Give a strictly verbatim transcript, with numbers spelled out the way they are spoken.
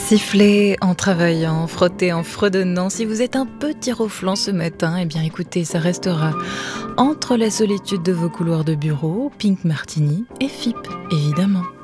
Siffler en travaillant, frotter en fredonnant. Si vous êtes un peu tiroflant ce matin, eh bien écoutez, ça restera entre la solitude de vos couloirs de bureau, Pink Martini et F I P, évidemment.